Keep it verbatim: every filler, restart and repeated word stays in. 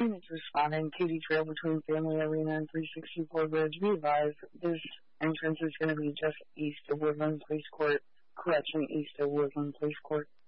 Units responding, Katy Trail between Family Arena and three sixty-four Bridge. Be advised, this entrance is going to be just east of Woodland Police Court. Correction, east of Woodland Police Court.